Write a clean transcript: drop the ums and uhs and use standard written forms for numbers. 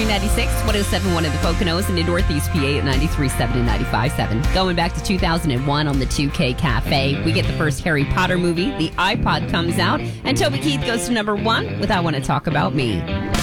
K96, 107.1 in the Poconos, and in Northeast PA at 93.7 and 95.7. Going back to 2001 on the 2K Cafe, we get the first Harry Potter movie. The iPod comes out, and Toby Keith goes to number 1 with I Want to Talk About Me.